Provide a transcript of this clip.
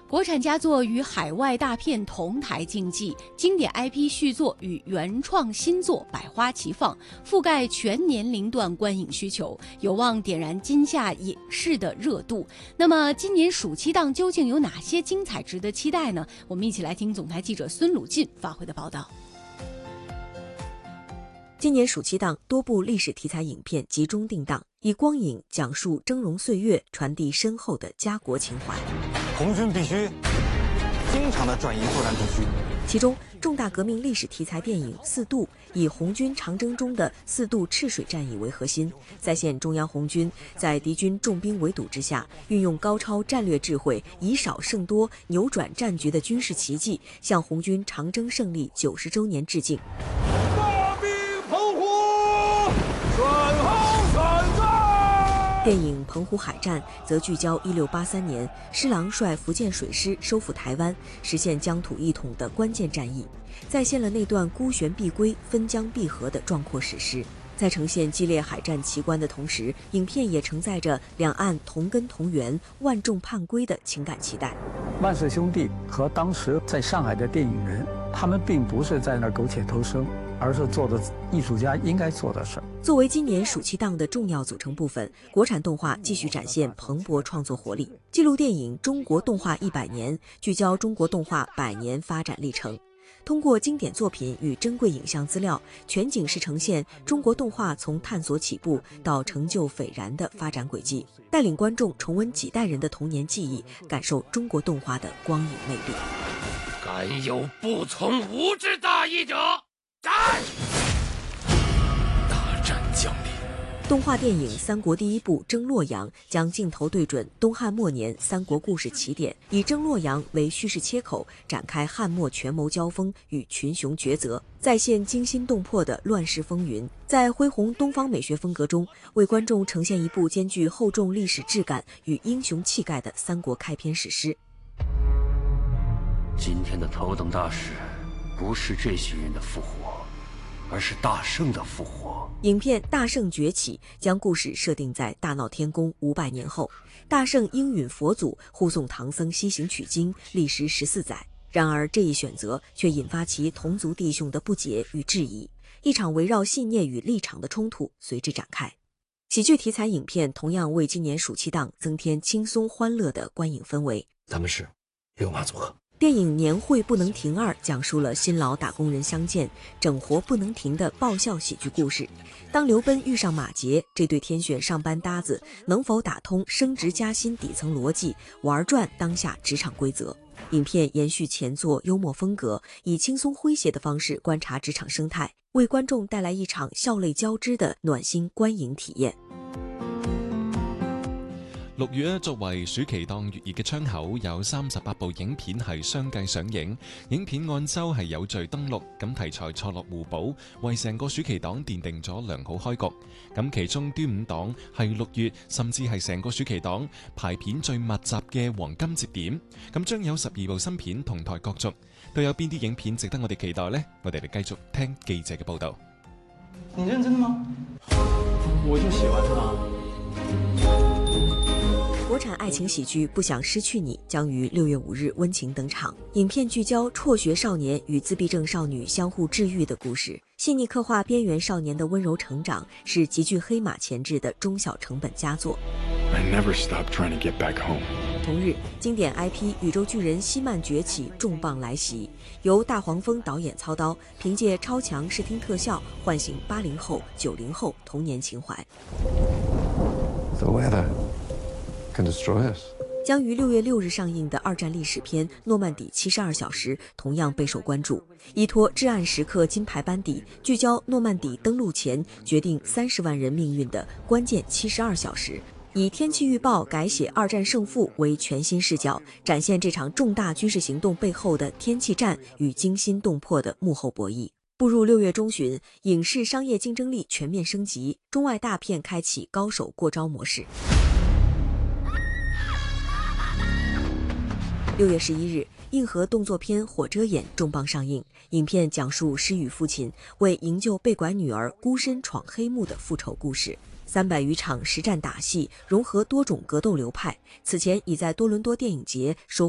国产佳作与海外大片同台竞技，经典 IP 续作与原创新作百花齐放，覆盖全年龄段观影需求，有望点燃今夏影视的热度。那么今年暑期档究竟有哪些精彩值得期待呢？我们一起来听总台记者孙鲁进发回的报道。 今年暑期档多部历史题材影片集中定档，以光影讲述峥嵘岁月，传递深厚的家国情怀。 红军必须经常的转移作战地区。 其中，重大革命历史题材电影《四渡》以红军长征中的四渡赤水战役为核心，再现中央红军在敌军重兵围堵之下，运用高超战略智慧，以少胜多，扭转战局的军事奇迹，向红军长征胜利90周年致敬。电影《澎湖海战》则聚焦1683年施琅率福建水师收复台湾，实现疆土一统的关键战役，再现了那段孤悬必归、分疆必合的壮阔史诗。在呈现激烈海战奇观的同时，影片也承载着两岸同根同源、万众盼归的情感期待。 万氏兄弟和当时在上海的电影人，他们并不是在那儿苟且偷生，而是做的艺术家应该做的事。 作为今年暑期档的重要组成部分，国产动画继续展现蓬勃创作活力。纪录电影《中国动画100年》聚焦中国动画100年发展历程，通过经典作品与珍贵影像资料，全景式呈现中国动画从探索起步到成就斐然的发展轨迹，带领观众重温几代人的童年记忆，感受中国动画的光影魅力。 敢有不从吾之大义者，斩！大战将临。 动画电影《三国》第一部《征洛阳》将镜头对准东汉末年三国故事起点，以征洛阳为叙事切口，展开汉末权谋交锋与群雄抉择，再现惊心动魄的乱世风云。在恢弘东方美学风格中，为观众呈现一部兼具厚重历史质感与英雄气概的三国开篇史诗。 今天的头等大事，不是这些人的复活，而是大圣的复活。 影片《大圣崛起》将故事设定在大闹天宫500年后，大圣应允佛祖护送唐僧西行取经，历时14载。然而这一选择却引发其同族弟兄的不解与质疑，一场围绕信念与立场的冲突随之展开。喜剧题材影片同样为今年暑期档增添轻松欢乐的观影氛围。 咱们是六马组合。 电影《年会不能停2》讲述了新老打工人相见整活不能停的爆笑喜剧故事。当刘奔遇上马杰，这对天选上班搭子能否打通升职加薪底层逻辑，玩转当下职场规则？影片延续前作幽默风格，以轻松诙谐的方式观察职场生態，為觀眾帶來一場笑淚交織的暖心觀影體驗。 6月作為暑期檔熱熱嘅窗口，有38部影片係相繼上映。影片按週係有序登陸，咁題材錯落互補，為成個暑期檔奠定咗良好開局。咁其中端午檔係6月，甚至係成個暑期檔排片最密集嘅黃金節點。咁將有12部新片同台角逐，都有邊啲影片值得我哋期待呢？我哋嚟繼續聽記者嘅報導。 你認真的嗎？我就喜歡他。 國產愛情喜劇《不想失去你》將於6月5日溫情登場。影片聚焦輟學少年與自閉症少女相互治癒的故事，細膩刻畫邊緣少年的溫柔成長，是極具黑馬潛質的中小成本佳作。 I never stopped trying to get back home。 同日，經典 IP 宇宙巨人希曼崛起重磅來襲，由大黃蜂導演操刀，憑借超強視聽特效喚醒80後、90後童年情懷。 The weather can destroy us。 將於6月6日上映的二戰歷史片《諾曼底72小時》同樣備受關注。依託至暗時刻金牌班底，聚焦諾曼底登陸前決定30萬人命運的關鍵72小時，以天氣預報改寫二戰勝負為全新視角，展現這場重大軍事行動背後的天氣戰與驚心動魄的幕後博弈。步入6月中旬，影視商業競爭力全面升級，中外大片開啟高手過招模式。6月11日，硬核動作片《火遮眼》重磅上映。影片講述師與父親為營救被拐女兒孤身闖黑幕的復仇故事。300餘場實戰打戲，融合多種格鬥流派，此前已在多倫多電影節收